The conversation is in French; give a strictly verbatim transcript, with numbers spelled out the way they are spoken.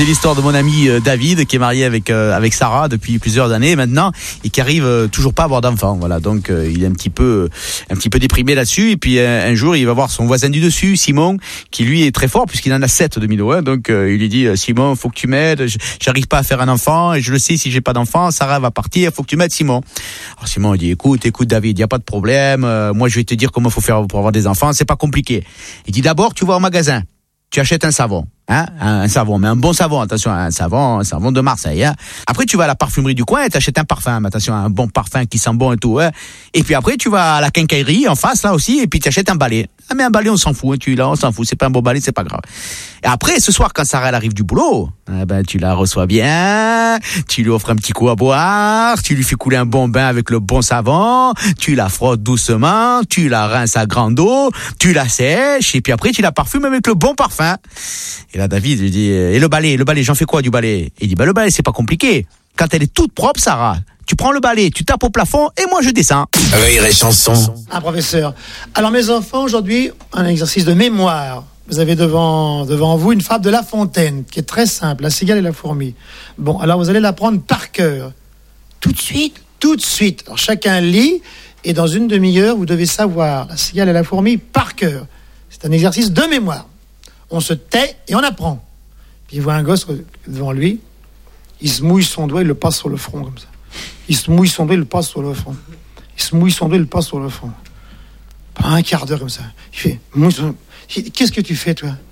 C'est l'histoire de mon ami euh, David qui est marié avec euh, avec Sarah depuis plusieurs années maintenant et qui arrive euh, toujours pas à avoir d'enfant. Voilà, donc euh, il est un petit peu un petit peu déprimé là-dessus. Et puis euh, un jour, il va voir son voisin du dessus, Simon, qui lui est très fort puisqu'il en a sept de Milo. Hein, donc euh, il lui dit Simon, faut que tu m'aides. J'arrive pas à faire un enfant et je le sais, si j'ai pas d'enfant, Sarah va partir. Faut que tu m'aides, Simon. Alors Simon il dit écoute, écoute David, y a pas de problème. Euh, moi je vais te dire comment faut faire pour avoir des enfants. C'est pas compliqué. Il dit d'abord tu vas au magasin, tu achètes un savon. Hein, un, un savon, mais un bon savon, attention, un savon, un savon de Marseille. Hein. Après, tu vas à la parfumerie du coin et t'achètes un parfum, mais attention, un bon parfum qui sent bon et tout. Hein. Et puis après, tu vas à la quincaillerie en face, là aussi, et puis t'achètes un balai. Ah, mais un balai, on s'en fout, hein, tu là, on s'en fout, c'est pas un bon balai, c'est pas grave. Et après, ce soir, quand Sarah elle arrive du boulot, eh ben, tu la reçois bien, tu lui offres un petit coup à boire, tu lui fais couler un bon bain avec le bon savon, tu la frottes doucement, tu la rinces à grande eau, tu la sèches, et puis après, tu la parfumes avec le bon parfum. Et là, David lui dit, et le balai, le balai, j'en fais quoi du balai? Il dit, bah, le balai, c'est pas compliqué. Quand elle est toute propre, Sarah, tu prends le balai, tu tapes au plafond, et moi, je descends. Rire et chanson. Ah, professeur. Alors, mes enfants, aujourd'hui, un exercice de mémoire. Vous avez devant, devant vous une fable de La Fontaine, qui est très simple, la cigale et la fourmi. Bon, alors vous allez l'apprendre par cœur. Tout de suite, tout de suite. Alors, chacun lit, et dans une demi-heure, vous devez savoir la cigale et la fourmi par cœur. C'est un exercice de mémoire. On se tait et on apprend. Puis il voit un gosse devant lui, il se mouille son doigt, il le passe sur le front comme ça. Il se mouille son doigt, il le passe sur le front. Il se mouille son doigt, il le passe sur le front. Pendant un quart d'heure comme ça. Il fait, mouille son... Qu'est-ce que tu fais, toi?